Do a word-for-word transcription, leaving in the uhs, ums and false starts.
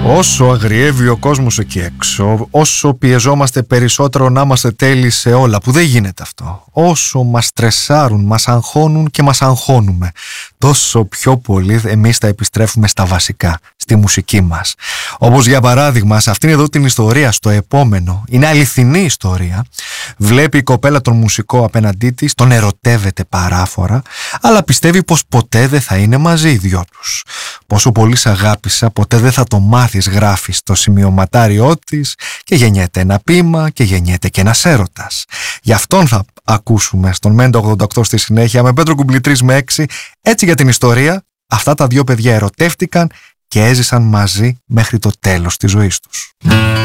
Όσο αγριεύει ο κόσμος εκεί έξω, όσο πιεζόμαστε περισσότερο να είμαστε τέλειοι σε όλα, που δεν γίνεται αυτό, όσο μας στρεσάρουν, μας αγχώνουν και μας αγχώνουμε, τόσο πιο πολύ εμείς θα επιστρέφουμε στα βασικά, στη μουσική μας. Όπως για παράδειγμα, σε αυτήν εδώ την ιστορία, στο επόμενο, είναι αληθινή ιστορία. Βλέπει η κοπέλα τον μουσικό απέναντί της, τον ερωτεύεται παράφορα, αλλά πιστεύει πως ποτέ δεν θα είναι μαζί οι δυο τους. Πόσο πολύ σ' αγάπησα, ποτέ δεν θα το μάθεις, γράφει στο σημειωματάριό της, και γεννιέται ένα ποίημα και γεννιέται και ένας έρωτας. Γι' αυτόν θα ακούσουμε στον Μέντο ογδόντα οκτώ στη συνέχεια, με Πέτρο Κουμπλή τρία με έξι. Έτσι για την ιστορία, αυτά τα δύο παιδιά ερωτεύτηκαν και έζησαν μαζί μέχρι το τέλος της ζωής τους.